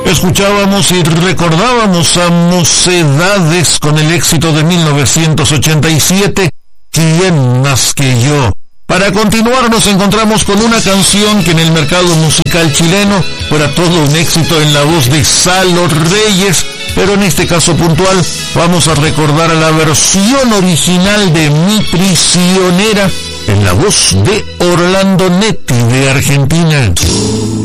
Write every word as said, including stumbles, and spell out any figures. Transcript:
Escuchábamos y recordábamos a Mocedades con el éxito de mil novecientos ochenta y siete, ¿Quién más que yo? Para continuar nos encontramos con una canción que en el mercado musical chileno fuera todo un éxito en la voz de Salo Reyes, pero en este caso puntual vamos a recordar a la versión original de Mi Prisionera en la voz de Orlando Netti de Argentina.